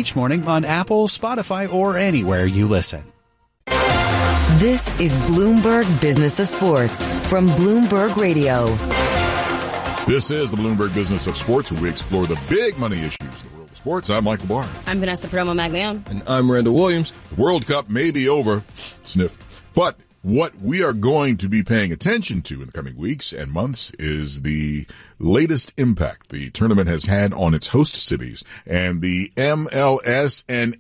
each morning on Apple, Spotify, or anywhere you listen. This is Bloomberg Business of Sports from Bloomberg Radio. This is the Bloomberg Business of Sports, where we explore the big money issues in the world of sports. I'm Michael Barr. I'm Vanessa Perdomo-Maglione. And I'm Randall Williams. The World Cup may be over, sniff, but what we are going to be paying attention to in the coming weeks and months is the latest impact the tournament has had on its host cities and the MLS and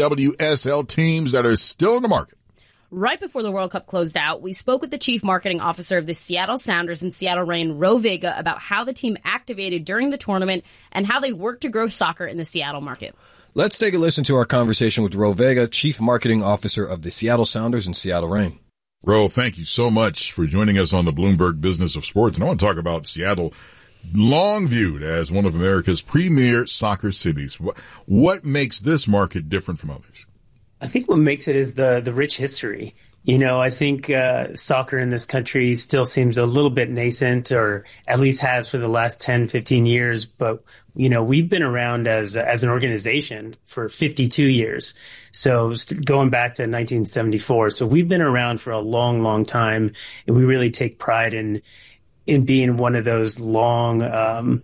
NWSL teams that are still in the market. Right before the World Cup closed out, we spoke with the chief marketing officer of the Seattle Sounders and Seattle Reign, Ro Vega, about how the team activated during the tournament and how they work to grow soccer in the Seattle market. Let's take a listen to our conversation with Ro Vega, chief marketing officer of the Seattle Sounders and Seattle Reign. Ro, thank you so much for joining us on the Bloomberg Business of Sports. And I want to talk about Seattle, long viewed as one of America's premier soccer cities. What makes this market different from others? I think what makes it is the rich history. You know, I think soccer in this country still seems a little bit nascent, or at least has for the last 10, 15 years. But, you know, we've been around as an organization for 52 years. So going back to 1974. So we've been around for a long, long time. And we really take pride in being one of those long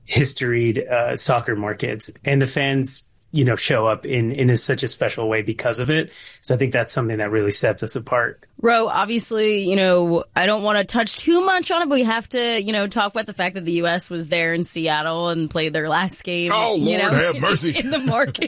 historied soccer markets. And the fans, you know, show up in such a special way because of it. So I think that's something that really sets us apart. Ro, obviously, you know, I don't want to touch too much on it, but we have to, you know, talk about the fact that the U.S. was there in Seattle and played their last game. Oh, Lord, have mercy. In the market.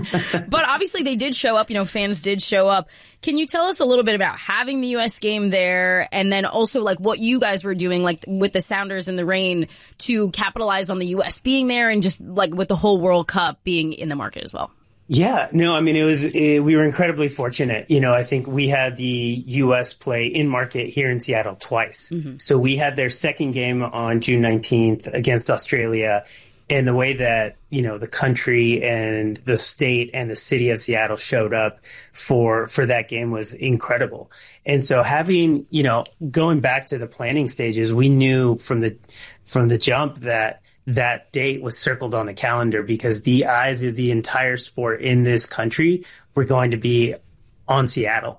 But obviously they did show up, you know, fans did show up. Can you tell us a little bit about having the U.S. game there, and then also like what you guys were doing like with the Sounders and the Reign to capitalize on the U.S. being there, and just like with the whole World Cup being in the market as well? Yeah, no, I mean, we were incredibly fortunate. You know, I think we had the U.S. play in market here in Seattle twice. Mm-hmm. So we had their second game on June 19th against Australia. And the way that, you know, the country and the state and the city of Seattle showed up for that game was incredible. And so having, you know, going back to the planning stages, we knew from the jump that date was circled on the calendar, because the eyes of the entire sport in this country were going to be on Seattle,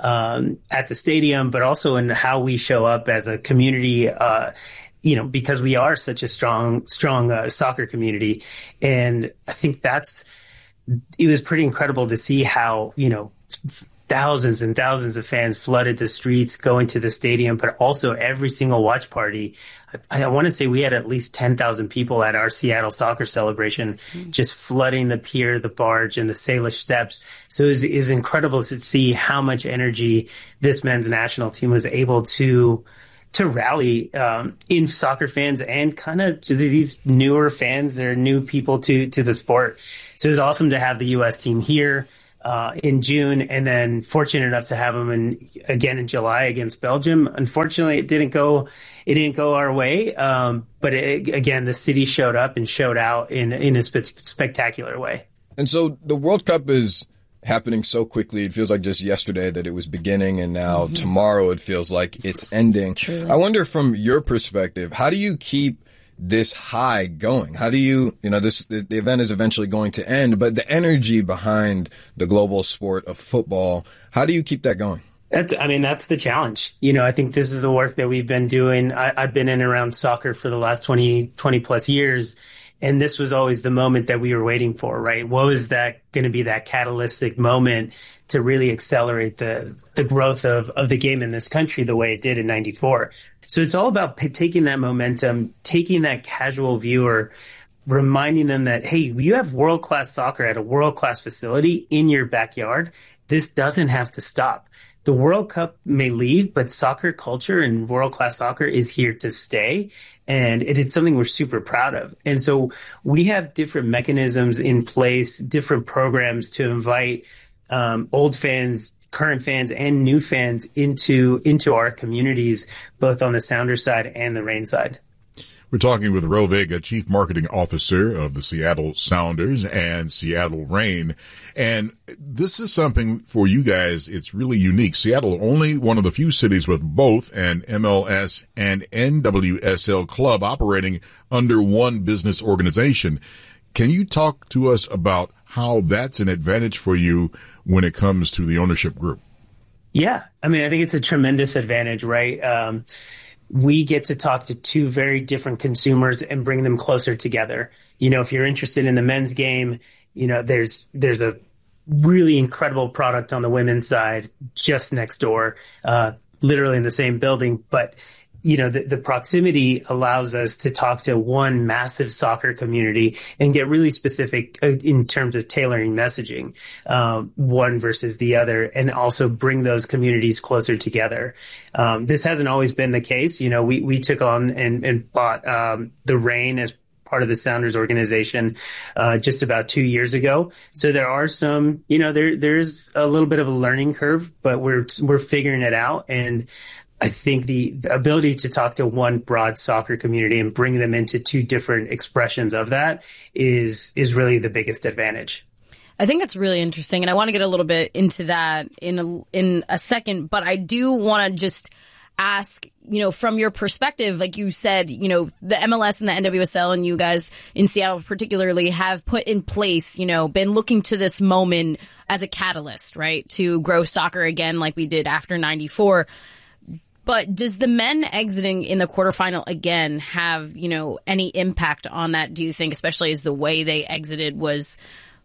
at the stadium, but also in how we show up as a community, you know, because we are such a strong soccer community. And I think it was pretty incredible to see how, you know, thousands and thousands of fans flooded the streets going to the stadium, but also every single watch party. I want to say we had at least 10,000 people at our Seattle soccer celebration, just flooding the pier, the barge, and the Salish Steps. So it was incredible to see how much energy this men's national team was able to rally in soccer fans and kind of these newer fans that are new people to the sport. So it was awesome to have the U.S. team here in June, and then fortunate enough to have them again in July against Belgium. Unfortunately, it didn't go our way. But again, the city showed up and showed out in a spectacular way. And so the World Cup is happening so quickly. It feels like just yesterday that it was beginning, and now tomorrow it feels like it's ending. True. I wonder, from your perspective, how do you keep this high going? How do you know, the event is eventually going to end, but the energy behind the global sport of football, how do you keep that going? That's the challenge. You know, I think this is the work that we've been doing. I've been in and around soccer for the last 20 plus years. And this was always the moment that we were waiting for, right? What was that going to be, that catalytic moment to really accelerate the growth of the game in this country the way it did in 94? So it's all about taking that momentum, taking that casual viewer, reminding them that, hey, you have world-class soccer at a world-class facility in your backyard. This doesn't have to stop. The World Cup may leave, but soccer culture and world-class soccer is here to stay. And it is something we're super proud of. And so we have different mechanisms in place, different programs to invite old fans, current fans, and new fans into our communities, both on the Sounders side and the Reign side. We're talking with Ro Vega, Chief Marketing Officer of the Seattle Sounders and Seattle Reign. And this is something for you guys, it's really unique. Seattle, only one of the few cities with both an MLS and NWSL club operating under one business organization. Can you talk to us about how that's an advantage for you when it comes to the ownership group? Yeah. I mean, I think it's a tremendous advantage, right? We get to talk to two very different consumers and bring them closer together. You know, if you're interested in the men's game, you know, there's a really incredible product on the women's side just next door, literally in the same building. But, you know, the proximity allows us to talk to one massive soccer community and get really specific in terms of tailoring messaging, one versus the other, and also bring those communities closer together. This hasn't always been the case. You know, we took on and bought the Reign as part of the Sounders organization just about 2 years ago. So there are some, you know, there's a little bit of a learning curve, but we're figuring it out. And I think the ability to talk to one broad soccer community and bring them into two different expressions of that is really the biggest advantage. I think that's really interesting, and I want to get a little bit into that in a second, but I do want to just ask, you know, from your perspective, like you said, you know, the MLS and the NWSL and you guys in Seattle particularly have put in place, you know, been looking to this moment as a catalyst, right, to grow soccer again like we did after 94. But does the men exiting in the quarterfinal again have, you know, any impact on that, do you think, especially as the way they exited was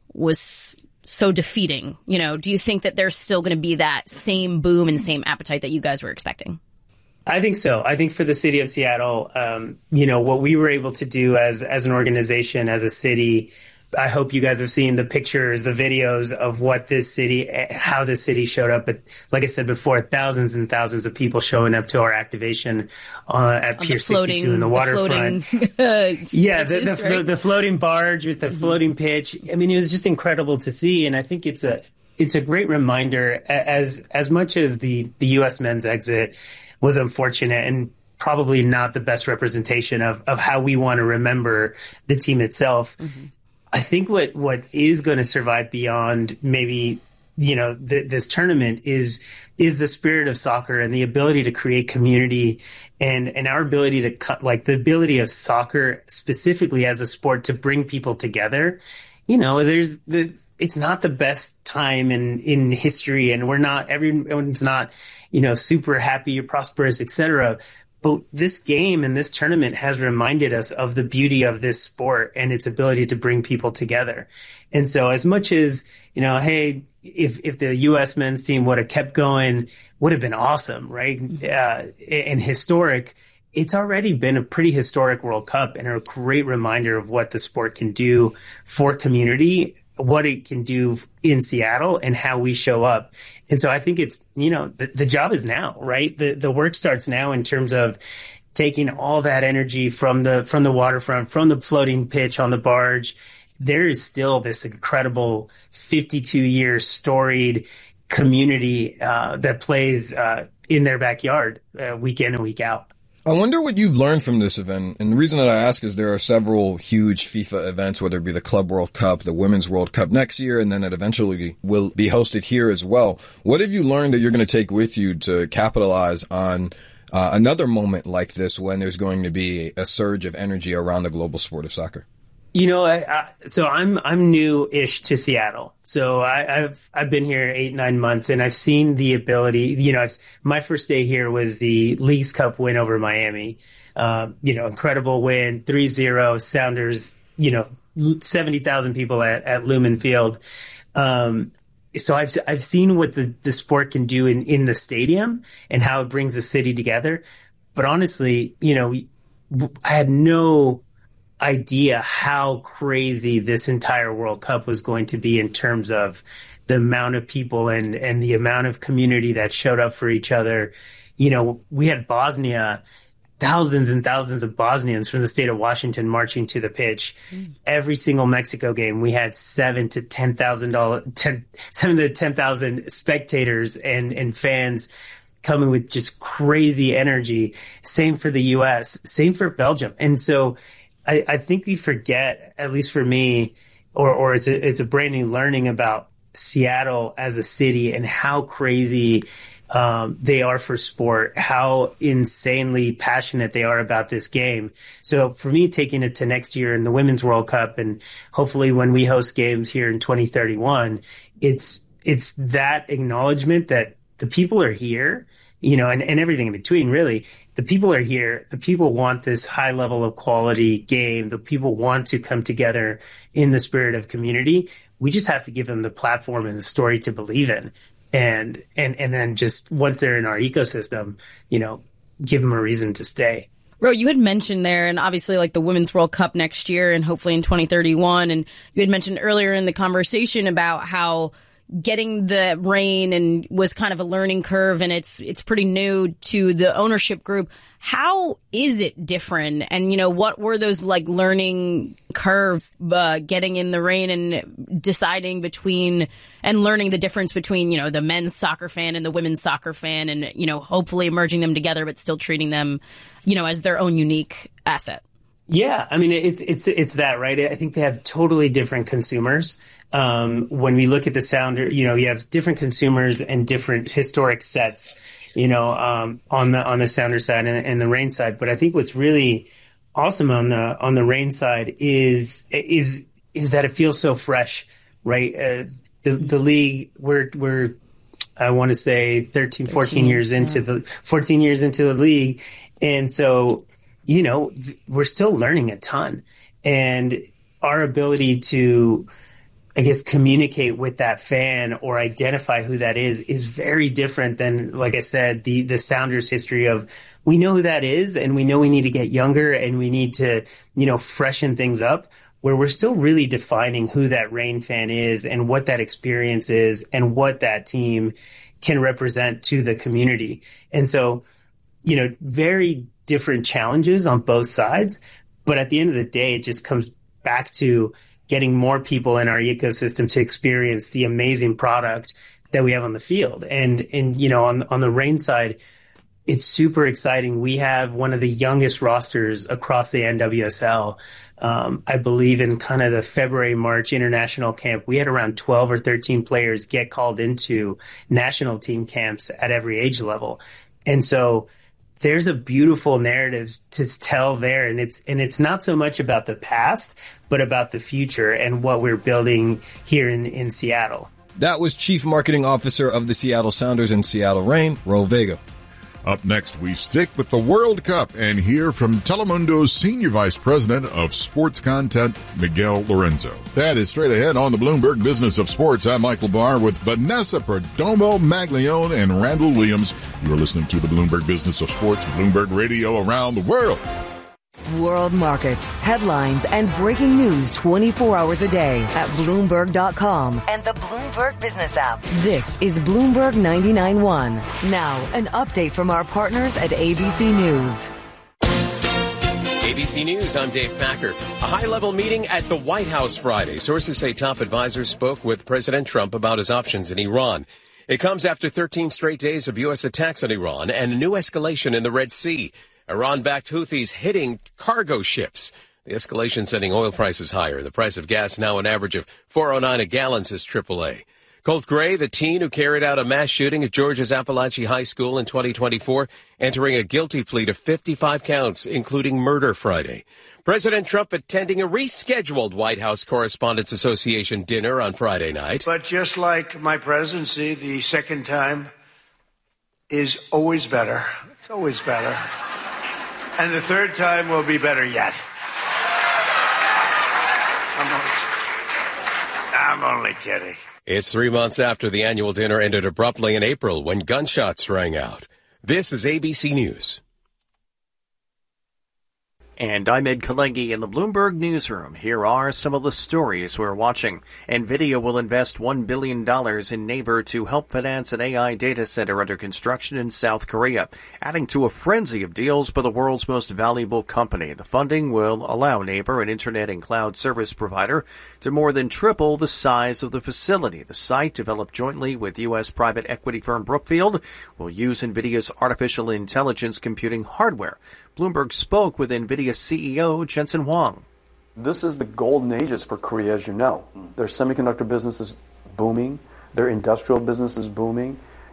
so defeating? You know, do you think that there's still going to be that same boom and same appetite that you guys were expecting? I think so. I think for the city of Seattle, you know, what we were able to do as an organization, as a city, I hope you guys have seen the pictures, the videos of what this city, how this city showed up. But like I said before, thousands and thousands of people showing up to our activation at Pier 62 in the waterfront. Yeah, the floating barge with the floating pitch. I mean, it was just incredible to see. And I think it's a great reminder, as much as the U.S. men's exit was unfortunate and probably not the best representation of how we want to remember the team itself. Mm-hmm. I think what is going to survive beyond maybe, you know, this tournament is the spirit of soccer and the ability to create community and our ability to like the ability of soccer specifically as a sport to bring people together. You know, it's not the best time in history, and everyone's not, you know, super happy or prosperous, etc. But this game and this tournament has reminded us of the beauty of this sport and its ability to bring people together. And so as much as, you know, hey, if the U.S. men's team would have kept going, would have been awesome, right? And historic. It's already been a pretty historic World Cup and a great reminder of what the sport can do for community, what it can do in Seattle, and how we show up. And so I think it's, you know, the job is now, right? The work starts now in terms of taking all that energy from the waterfront, from the floating pitch on the barge. There is still this incredible 52-year storied community that plays in their backyard week in and week out. I wonder what you've learned from this event. And the reason that I ask is there are several huge FIFA events, whether it be the Club World Cup, the Women's World Cup next year, and then it eventually will be hosted here as well. What have you learned that you're going to take with you to capitalize on another moment like this when there's going to be a surge of energy around the global sport of soccer? You know, so I'm new-ish to Seattle. So I've been here 8-9 months, and I've seen the ability. You know, my first day here was the Leagues Cup win over Miami. You know, incredible win, 3-0. Sounders. You know, 70,000 people at Lumen Field. So I've seen what the sport can do in the stadium and how it brings the city together. But honestly, you know, I had no idea how crazy this entire World Cup was going to be in terms of the amount of people and the amount of community that showed up for each other. You know, we had Bosnia, thousands and thousands of Bosnians from the state of Washington marching to the pitch. Every single Mexico game, we had 7,000 to 10,000 spectators and fans coming with just crazy energy. Same for the U.S., same for Belgium. And so I think we forget, at least for me, or it's a brand new learning about Seattle as a city and how crazy they are for sport, how insanely passionate they are about this game. So for me, taking it to next year in the Women's World Cup, and hopefully when we host games here in 2031, it's that acknowledgement that the people are here, and everything in between, really. The people are here. The people want this high level of quality game. The people want to come together in the spirit of community. We just have to give them the platform and the story to believe in. And then just once they're in our ecosystem, give them a reason to stay. Ro, you had mentioned there, and obviously like the Women's World Cup next year and hopefully in 2031. And you had mentioned earlier in the conversation about how getting the rain and was kind of a learning curve, and it's pretty new to the ownership group. How is it different? And, what were those like learning curves, getting in the rain and deciding between and learning the difference between, the men's soccer fan and the women's soccer fan, and, hopefully merging them together, but still treating them, as their own unique asset? Yeah, I mean, it's that, right? I think they have totally different consumers. When we look at the Sounder, you have different consumers and different historic sets, on the Sounder side and the Reign side. But I think what's really awesome on the Reign side is that it feels so fresh, right? The league, we're I want to say 14 years into the league, and so we're still learning a ton, and our ability to, I guess, communicate with that fan or identify who that is very different than, like I said, the Sounders history of, we know who that is and we know we need to get younger and we need to, freshen things up, where we're still really defining who that Reign fan is and what that experience is and what that team can represent to the community. And so, very different challenges on both sides. But at the end of the day, it just comes back to getting more people in our ecosystem to experience the amazing product that we have on the field. And on the Reign side, it's super exciting. We have one of the youngest rosters across the NWSL. I believe in kind of the February, March international camp, we had around 12 or 13 players get called into national team camps at every age level. And so there's a beautiful narrative to tell there. And it's not so much about the past, but about the future and what we're building here in Seattle. That was Chief Marketing Officer of the Seattle Sounders and Seattle Reign, Ro Vega. Up next, we stick with the World Cup and hear from Telemundo's Senior Vice President of Sports Content, Miguel Lorenzo. That is straight ahead on the Bloomberg Business of Sports. I'm Michael Barr with Vanessa Perdomo Maglione and Randall Williams. You are listening to the Bloomberg Business of Sports, Bloomberg Radio around the world. World markets, headlines, and breaking news 24 hours a day at Bloomberg.com and the Bloomberg Business app. This is Bloomberg 99.1. Now, an update from our partners at ABC News. ABC News, I'm Dave Packer. A high-level meeting at the White House Friday. Sources say top advisors spoke with President Trump about his options in Iran. It comes after 13 straight days of U.S. attacks on Iran and a new escalation in the Red Sea. Iran-backed Houthis hitting cargo ships. The escalation sending oil prices higher. The price of gas now an average of $4.09 a gallon, says AAA. Colt Gray, the teen who carried out a mass shooting at Georgia's Appalachian High School in 2024, entering a guilty plea to 55 counts, including murder Friday. President Trump attending a rescheduled White House Correspondents Association dinner on Friday night. But just like my presidency, the second time is always better. It's always better. And the third time will be better yet. I'm only kidding. It's 3 months after the annual dinner ended abruptly in April when gunshots rang out. This is ABC News. And I'm Ed Kalegi in the Bloomberg Newsroom. Here are some of the stories we're watching. NVIDIA will invest $1 billion in Naver to help finance an AI data center under construction in South Korea, adding to a frenzy of deals by the world's most valuable company. The funding will allow Naver, an internet and cloud service provider, to more than triple the size of the facility. The site, developed jointly with U.S. private equity firm Brookfield, will use NVIDIA's artificial intelligence computing hardware. Bloomberg spoke with NVIDIA CEO Jensen Huang. This is the golden ages for Korea, as you know. Their semiconductor business is booming. Their industrial business is booming.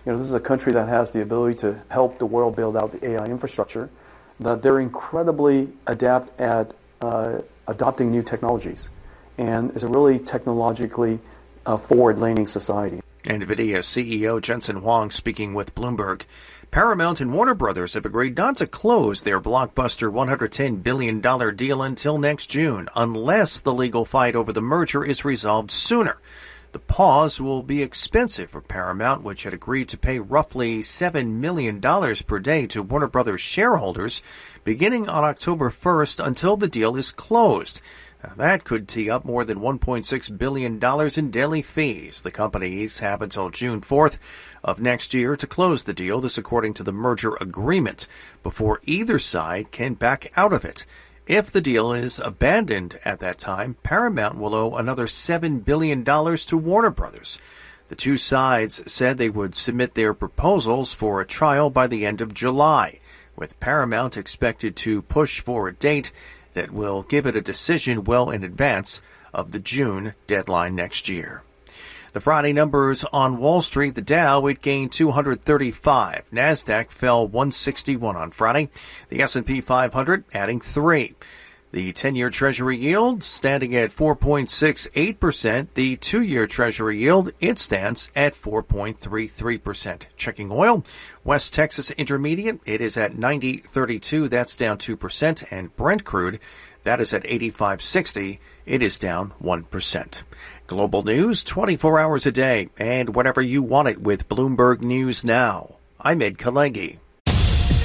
this is a country that has the ability to help the world build out the AI infrastructure, that they're incredibly adept at adopting new technologies, and is a really technologically forward-leaning society. NVIDIA CEO Jensen Huang speaking with Bloomberg. Paramount and Warner Brothers have agreed not to close their blockbuster $110 billion deal until next June, unless the legal fight over the merger is resolved sooner. The pause will be expensive for Paramount, which had agreed to pay roughly $7 million per day to Warner Brothers shareholders beginning on October 1st until the deal is closed. Now, that could tee up more than $1.6 billion in daily fees. The companies have until June 4th of next year to close the deal, this according to the merger agreement, before either side can back out of it. If the deal is abandoned at that time, Paramount will owe another $7 billion to Warner Brothers. The two sides said they would submit their proposals for a trial by the end of July, with Paramount expected to push for a date that will give it a decision well in advance of the June deadline next year. The Friday numbers on Wall Street, the Dow, it gained 235. NASDAQ fell 161 on Friday. The S&P 500 adding 3. The 10-year Treasury yield standing at 4.68%. The 2-year Treasury yield, it stands at 4.33%. Checking oil, West Texas Intermediate, it is at 90.32. That's down 2%. And Brent crude, that is at 85.60. It is down 1%. Global news 24 hours a day and whenever you want it with Bloomberg News Now. I'm Ed Kalegi.